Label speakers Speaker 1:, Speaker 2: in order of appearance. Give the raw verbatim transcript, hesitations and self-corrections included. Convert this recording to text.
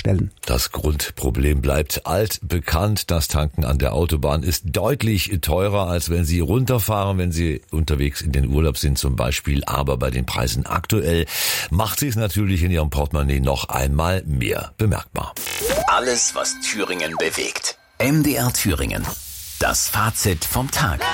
Speaker 1: stellen.
Speaker 2: Das Grundproblem bleibt altbekannt. Das Tanken an der Autobahn ist deutlich teurer, als wenn Sie runterfahren, wenn Sie unterwegs in den Urlaub sind zum Beispiel. Aber bei den Preisen aktuell macht sie es natürlich in Ihrem Portemonnaie noch einmal mehr bemerkbar.
Speaker 3: Alles, was Thüringen bewegt. M D R Thüringen. Das Fazit vom Tag.